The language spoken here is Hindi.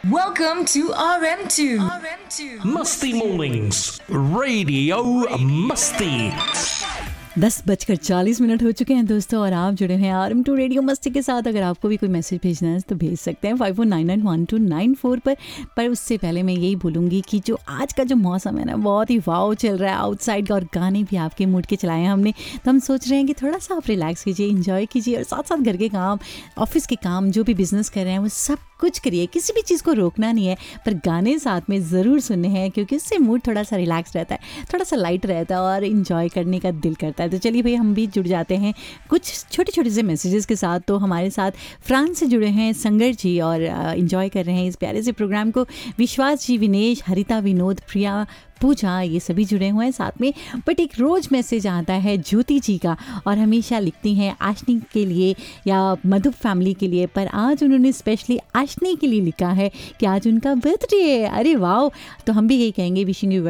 Welcome to RM2. मस्ती मॉर्निंग्स रेडियो मस्ती। 10:40 हो चुके हैं दोस्तों, और आप जुड़े हैं RM2 रेडियो मस्ती के साथ। अगर आपको भी कोई मैसेज भेजना है तो भेज सकते हैं 54991294 पर उससे पहले मैं यही बोलूँगी कि जो आज का जो मौसम है ना, बहुत ही वाव चल रहा है आउटसाइड का, और गाने भी आपके मूड के चलाए हैं हमने। तो हम सोच रहे हैं कि थोड़ा सा आप रिलैक्स कीजिए, इंजॉय कीजिए, और साथ साथ घर के काम, ऑफिस के काम, जो भी बिजनेस कर रहे हैं वो सब कुछ करिए। किसी भी चीज़ को रोकना नहीं है, पर गाने साथ में ज़रूर सुनने हैं, क्योंकि इससे मूड थोड़ा सा रिलैक्स रहता है, थोड़ा सा लाइट रहता है, और इन्जॉय करने का दिल करता है। तो चलिए भाई, हम भी जुड़ जाते हैं कुछ छोटे छोटे से मैसेजेस के साथ। तो हमारे साथ फ्रांस से जुड़े हैं संगर जी, और इन्जॉय कर रहे हैं इस प्यारे से प्रोग्राम को। विश्वास जी, विनेश, हरिता, विनोद, प्रिया, पूजा, ये सभी जुड़े हुए हैं साथ में। बट एक रोज़ मैसेज आता है ज्योति जी का, और हमेशा लिखती हैं आशनी के लिए या मधु फैमिली के लिए, पर आज उन्होंने स्पेशली आशनी के लिए लिखा है कि आज उनका बर्थडे है। अरे वाह! तो हम भी यही कहेंगे, विशिंग यू